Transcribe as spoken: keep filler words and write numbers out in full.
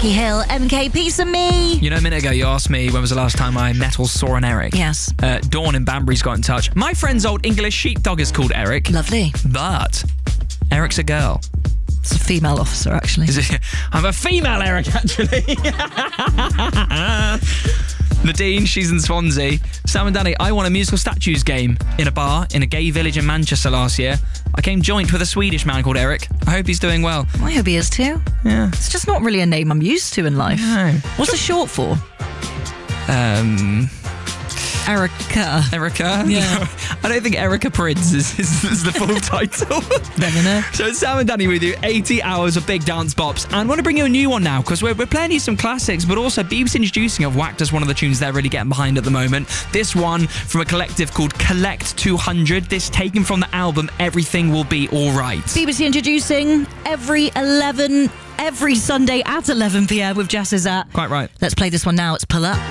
Becky Hill, M K, Peace and Me. You know, a minute ago you asked me when was the last time I met or saw an Eric. Yes. Uh, Dawn in Banbury's got in touch. My friend's old English sheepdog is called Eric. Lovely. But Eric's a girl. It's a female officer, actually. Is it? I'm a female Eric, actually. Nadine, she's in Swansea. Sam and Danny, I won a musical statues game in a bar in a gay village in Manchester last year. I came joint with a Swedish man called Eric. I hope he's doing well. I hope he is too. Yeah. It's just not really a name I'm used to in life. No. What's it short for? Um... Erica. Erica? Yeah. No, I don't think Erica Prince is, is, is the full title. Never know. So it's Sam and Danny with you, eighty hours of big dance bops. And I want to bring you a new one now, because we're, we're playing you some classics, but also B B C Introducing have whacked us one of the tunes they're really getting behind at the moment. This one from a collective called Collect two hundred. This taken from the album Everything Will Be Alright. B B C Introducing every eleven, every Sunday at eleven p.m. with Jess is at. Quite right. Let's play this one now. It's Pull Up.